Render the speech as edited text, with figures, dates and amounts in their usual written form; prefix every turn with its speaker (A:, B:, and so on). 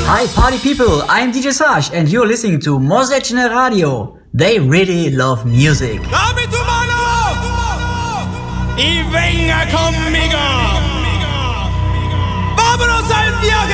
A: Hi party people, I'm DJ Sash and you're listening to Mosecine Radio. They really love music.
B: Dame tu mano y venga conmigo. Vámonos al viaje.